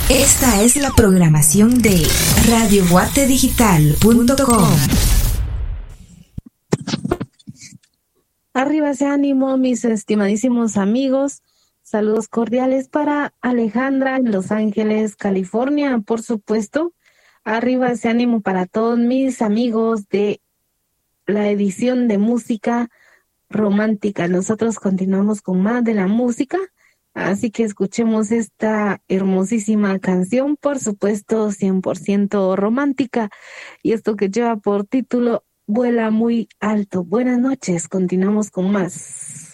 Esta es la programación de radioguatedigital.com. Arriba ese ánimo, mis estimadísimos amigos. Saludos cordiales para Alejandra en Los Ángeles, California, por supuesto. Arriba ese ánimo para todos mis amigos de la edición de música romántica. Nosotros continuamos con más de la música, así que escuchemos esta hermosísima canción, por supuesto 100% romántica, y esto que lleva por título Vuela muy alto. Buenas noches, continuamos con más.